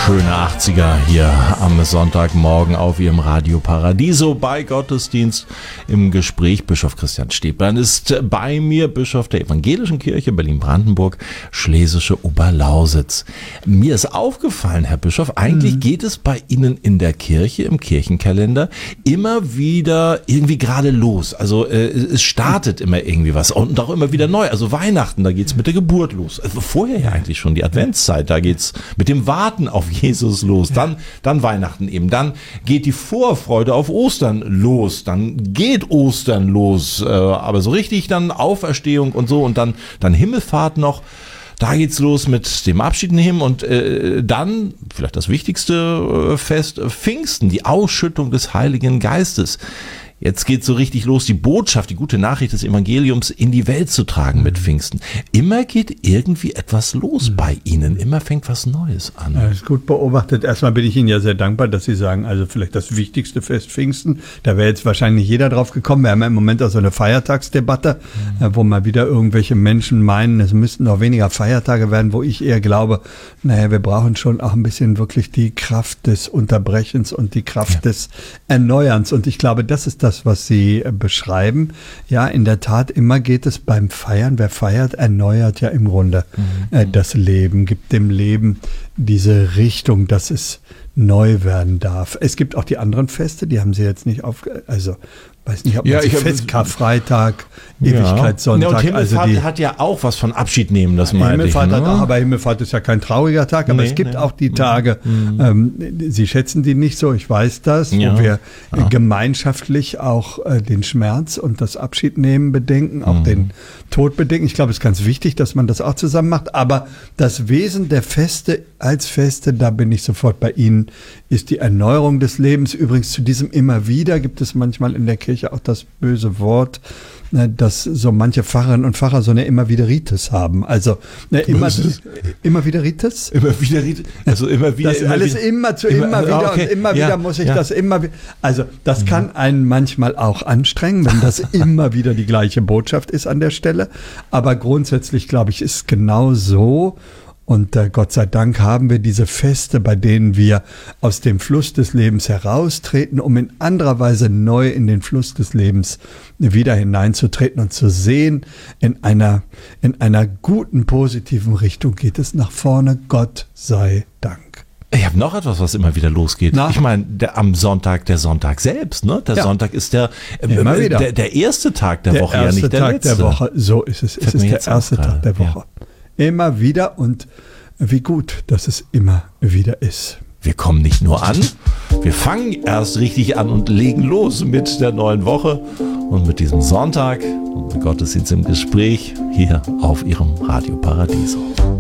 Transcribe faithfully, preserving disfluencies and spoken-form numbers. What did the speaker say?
Schöne achtziger hier am Sonntagmorgen auf Ihrem Radio Paradiso bei Gottesdienst im Gespräch. Bischof Christian Steblein ist bei mir, Bischof der Evangelischen Kirche Berlin-Brandenburg, Schlesische Oberlausitz. Mir ist aufgefallen, Herr Bischof, eigentlich mhm. geht es bei Ihnen in der Kirche, im Kirchenkalender, immer wieder irgendwie gerade los. Also äh, es startet immer irgendwie was und auch immer wieder neu. Also Weihnachten, da geht's mit der Geburt los. Also vorher ja eigentlich schon die Adventszeit, da geht's mit dem Warten auf Jesus los, dann, dann Weihnachten eben, dann geht die Vorfreude auf Ostern los, dann geht Ostern los, äh, aber so richtig dann Auferstehung und so und dann, dann Himmelfahrt noch, da geht's los mit dem Abschied nehmen und äh, dann, vielleicht das wichtigste äh, Fest, Pfingsten, die Ausschüttung des Heiligen Geistes. Jetzt geht so richtig los, die Botschaft, die gute Nachricht des Evangeliums in die Welt zu tragen mit Pfingsten. Immer geht irgendwie etwas los bei Ihnen. Immer fängt was Neues an. Ja, das ist gut beobachtet. Erstmal bin ich Ihnen ja sehr dankbar, dass Sie sagen, also vielleicht das wichtigste Fest Pfingsten. Da wäre jetzt wahrscheinlich jeder drauf gekommen. Wir haben ja im Moment auch so eine Feiertagsdebatte, mhm. wo mal wieder irgendwelche Menschen meinen, es müssten noch weniger Feiertage werden, wo ich eher glaube, naja, wir brauchen schon auch ein bisschen wirklich die Kraft des Unterbrechens und die Kraft ja. des Erneuerns. Und ich glaube, das ist das, was Sie beschreiben. Ja, in der Tat, immer geht es beim Feiern. Wer feiert, erneuert ja im Grunde mhm. äh, das Leben, gibt dem Leben diese Richtung, dass es neu werden darf. Es gibt auch die anderen Feste, die haben Sie jetzt nicht auf, also weiß nicht, ob man ja, ich Fest, Karfreitag, Ewigkeitssonntag. Ja, und Himmelfahrt also die, hat ja auch was von Abschied nehmen, das meinte Himmelfahrt ich. Ne? Hat auch, aber Himmelfahrt ist ja kein trauriger Tag, aber nee, es gibt nee. auch die Tage, mhm. ähm, Sie schätzen die nicht so, ich weiß das, ja. wo wir ja. gemeinschaftlich auch äh, den Schmerz und das Abschiednehmen bedenken, auch mhm. den Tod bedenken. Ich glaube, es ist ganz wichtig, dass man das auch zusammen macht, aber das Wesen der Feste als Feste, da bin ich sofort bei Ihnen, ist die Erneuerung des Lebens. Übrigens zu diesem immer wieder gibt es manchmal in der Kirche auch das böse Wort, dass so manche Pfarrerinnen und Pfarrer so eine immer wieder Rites haben. Also ne, immer, immer wieder Rites? Immer wieder Rites? Also immer wieder. Das immer alles wieder, immer zu immer, immer wieder okay. und immer ja, wieder muss ich ja. das immer wieder. Also das mhm. kann einen manchmal auch anstrengen, wenn das immer wieder die gleiche Botschaft ist an der Stelle. Aber grundsätzlich glaube ich, ist es genau so. Und äh, Gott sei Dank haben wir diese Feste, bei denen wir aus dem Fluss des Lebens heraustreten, um in anderer Weise neu in den Fluss des Lebens wieder hineinzutreten und zu sehen, in einer, in einer guten, positiven Richtung geht es nach vorne. Gott sei Dank. Ich habe noch etwas, was immer wieder losgeht. Na? Ich meine, am Sonntag, der Sonntag selbst, ne? Der ja. Sonntag ist der, äh, der der erste Tag der, der Woche, ja nicht der Tag letzte. Der Woche. So ist es. Es ist der erste Tag der Woche. Ja. Immer wieder und wie gut, dass es immer wieder ist. Wir kommen nicht nur an, wir fangen erst richtig an und legen los mit der neuen Woche und mit diesem Sonntag und mit Gottesdienst im Gespräch hier auf Ihrem Radio Paradiso.